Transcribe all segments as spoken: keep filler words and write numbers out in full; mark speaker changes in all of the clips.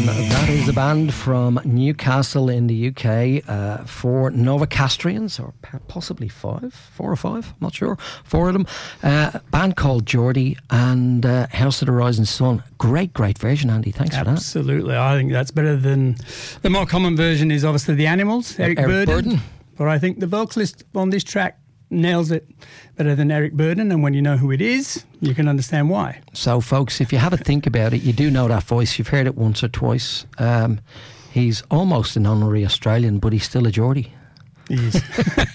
Speaker 1: And that is a band from Newcastle in the U K, uh, four Novocastrians, or possibly five, four or five, I'm not sure, four of them. Uh, a band called Geordie and uh, House of the Rising Sun. Great, great version, Andy. Thanks
Speaker 2: Absolutely.
Speaker 1: for that.
Speaker 2: Absolutely. I think that's better than... The more common version is obviously The Animals, Eric,
Speaker 1: Eric
Speaker 2: Burdon.
Speaker 1: Burdon.
Speaker 2: But I think the vocalist on this track nails it better than Eric Burdon, and when you know who it is, you can understand why.
Speaker 1: So, folks, if you have a think about it, you do know that voice. You've heard it once or twice. Um, he's almost an honorary Australian, but he's still a Geordie.
Speaker 2: He is.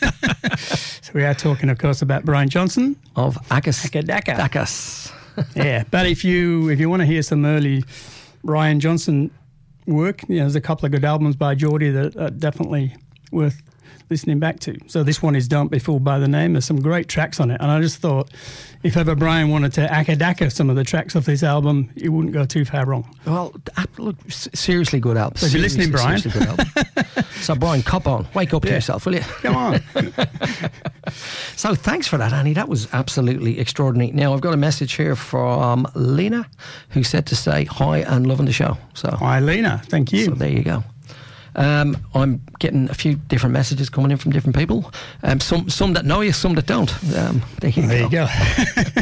Speaker 2: So we are talking, of course, about Brian Johnson
Speaker 1: of Agus
Speaker 2: Akadaka.
Speaker 1: Dakas.
Speaker 2: Yeah, but if you if you want to hear some early Brian Johnson work, you know, there's a couple of good albums by Geordie that are definitely worth listening back to. So this one is Don't Be Fooled by the Name. There's some great tracks on it, and I just thought if ever Brian wanted to akadaka some of the tracks off this album, he wouldn't go too far wrong.
Speaker 1: Well, look, seriously good album.
Speaker 2: So if you're listening, Brian.
Speaker 1: Seriously good album. So, Brian, cop on. Wake up
Speaker 2: Yeah.
Speaker 1: to yourself, will you?
Speaker 2: Come on.
Speaker 1: So, thanks for that, Annie. That was absolutely extraordinary. Now, I've got a message here from Lena, who said to say hi and loving the show. So,
Speaker 2: Hi, Lena. Thank you.
Speaker 1: So there you go. Um, I'm getting a few different messages coming in from different people. Um, some some that know you, some that don't. Um, there you
Speaker 2: there
Speaker 1: go.
Speaker 2: you go.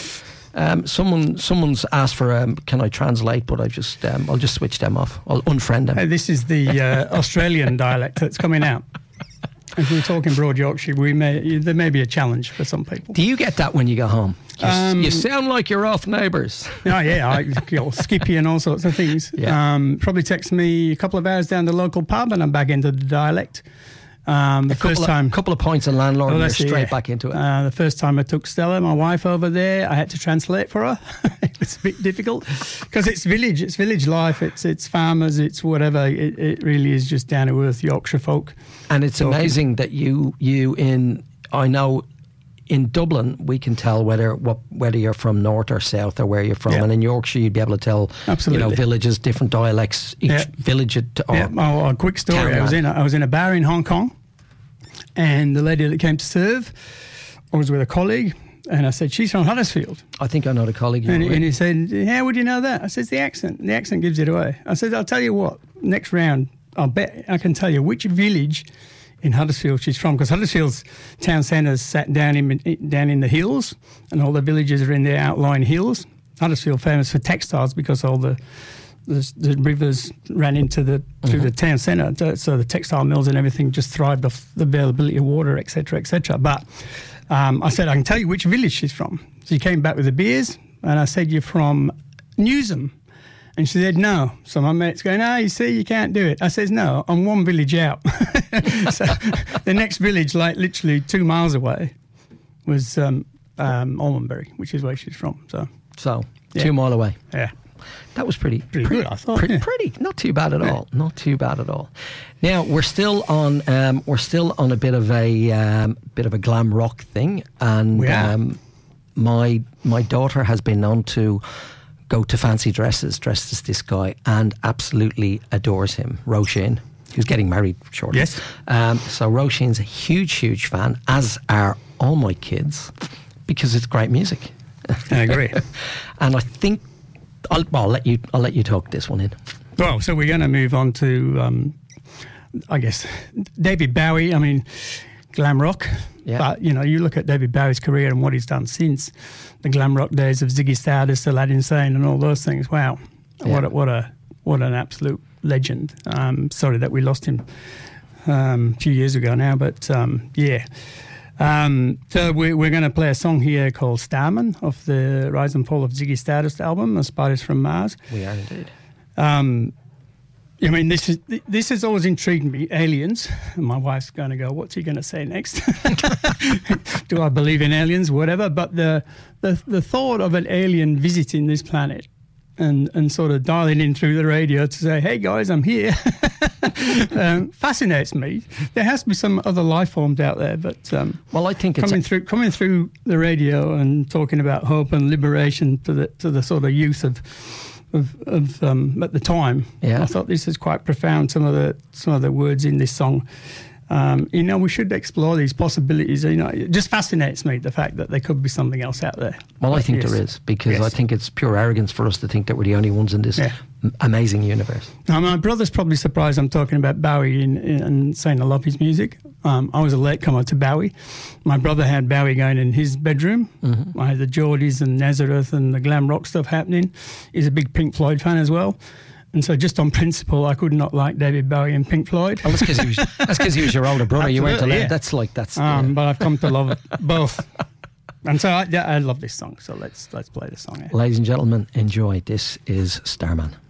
Speaker 1: um, someone someone's asked for um, can I translate, but I just um, I'll just switch them off. I'll unfriend them.
Speaker 2: Hey, this is the uh, Australian dialect that's coming out. If we're talking Broad Yorkshire, we may there may be a challenge for some people.
Speaker 1: Do you get that when you go home? You,
Speaker 2: Um,
Speaker 1: you sound like you're off Neighbours.
Speaker 2: Oh, yeah, I, you know, Skippy and all sorts of things.
Speaker 1: Yeah.
Speaker 2: Um, probably text me a couple of hours down the local pub and I'm back into the dialect. Um, the
Speaker 1: A couple
Speaker 2: first
Speaker 1: of,
Speaker 2: time...
Speaker 1: couple of points in landlord,
Speaker 2: Oh,
Speaker 1: and you're
Speaker 2: that's it,
Speaker 1: straight
Speaker 2: yeah.
Speaker 1: back into it.
Speaker 2: Uh, the first time I took Stella, my wife, over there, I had to translate for her. It was a bit difficult because it's village, it's village life, it's it's farmers, it's whatever. It, it really is just down to earth Yorkshire folk.
Speaker 1: And it's
Speaker 2: talking.
Speaker 1: amazing that you you in I know in Dublin we can tell whether what whether you're from north or south or where you're from,
Speaker 2: Yeah.
Speaker 1: and in Yorkshire you'd be able to tell
Speaker 2: Absolutely.
Speaker 1: you know villages, different dialects, each
Speaker 2: Yeah.
Speaker 1: village. Or
Speaker 2: Yeah, oh, a quick story.
Speaker 1: town
Speaker 2: I was
Speaker 1: man.
Speaker 2: in a, I was in a bar in Hong Kong, and the lady that came to serve, I was with a colleague, and I said, she's from Huddersfield.
Speaker 1: I think I know the colleague. you're
Speaker 2: And,
Speaker 1: with.
Speaker 2: and he said, how would you know that? I said, the accent. The accent gives it away. I said, I'll tell you what, next round, I'll bet I can tell you which village in Huddersfield she's from, because Huddersfield's town centre's sat down in down in the hills, and all the villages are in the outlying hills. Huddersfield famous for textiles because all the the, the rivers ran into the through the town centre, so the textile mills and everything just thrived off the availability of water, et cetera, et cetera. But um, I said, I can tell you which village she's from. So she came back with the beers, and I said, you're from Newsham. And she said, no. So my mate's going, oh, you see, you can't do it. I says, no, I'm one village out. So the next village, like literally two miles away, was um, um, Almondbury, which is where she's from. So,
Speaker 1: so
Speaker 2: Yeah.
Speaker 1: two mile away.
Speaker 2: yeah.
Speaker 1: That was pretty,
Speaker 2: Pretty good, I thought,
Speaker 1: Pretty,
Speaker 2: yeah.
Speaker 1: pretty, not too bad at all. Not too bad at all. Now we're still on, um, we're still on a bit of a um, bit of a glam rock thing, and
Speaker 2: We are.
Speaker 1: um, my my daughter has been known to go to fancy dresses, dressed as this guy, and absolutely adores him, Roisin, who's getting married shortly.
Speaker 2: Yes.
Speaker 1: Um, so Roisin's a huge, huge fan, as are all my kids, because it's great music.
Speaker 2: I agree.
Speaker 1: And I think I'll, well, I'll let you. I'll let you talk this one in.
Speaker 2: Well, so we're going to move on to, um, I guess, David Bowie. I mean, glam rock.
Speaker 1: Yeah.
Speaker 2: But, you know, you look at David Bowie's career and what he's done since the glam rock days of Ziggy Stardust, Aladdin Sane and all those things. Wow.
Speaker 1: Yeah.
Speaker 2: What a, what a what an absolute legend. Um, sorry that we lost him um, a few years ago now, but um, yeah. Um, so we, we're going to play a song here called Starman off the Rise and Fall of Ziggy Stardust album, The Spiders from Mars.
Speaker 1: We are indeed.
Speaker 2: Um, I mean, this is this has always intrigued me, aliens. And my wife's going to go, what's he going to say next? Do I believe in aliens? Whatever. But the, the the thought of an alien visiting this planet and, and sort of dialing in through the radio to say, hey, guys, I'm here, um, fascinates me. There has to be some other life forms out there. But um,
Speaker 1: Well, I think it's
Speaker 2: coming
Speaker 1: a,
Speaker 2: through coming through the radio and talking about hope and liberation to the to the sort of youth of of, of um, at the time.
Speaker 1: Yeah.
Speaker 2: I thought this is quite profound. Some of the some of the words in this song, Um, you know, we should explore these possibilities. You know, it just fascinates me, the fact that there could be something else out there.
Speaker 1: Well, I think
Speaker 2: yes.
Speaker 1: there is, because
Speaker 2: Yes.
Speaker 1: I think it's pure arrogance for us to think that we're the only ones in this
Speaker 2: Yeah.
Speaker 1: m- amazing universe.
Speaker 2: Now, my brother's probably surprised I'm talking about Bowie in, in, and saying I love his music. Um, I was a latecomer to Bowie. My brother had Bowie going in his bedroom. Mm-hmm. I had the Geordies and Nazareth and the glam rock stuff happening. He's a big Pink Floyd fan as well. And so just on principle, I could not like David Bowie and Pink Floyd.
Speaker 1: Well, that's because he was that's because he was your older brother. You weren't allowed.
Speaker 2: Absolutely, yeah.
Speaker 1: That's like that's.
Speaker 2: Um,
Speaker 1: yeah.
Speaker 2: But I've come to love both. And so I, I love this song. So let's let's play the song. Yeah.
Speaker 1: Ladies and gentlemen, enjoy. This is Starman.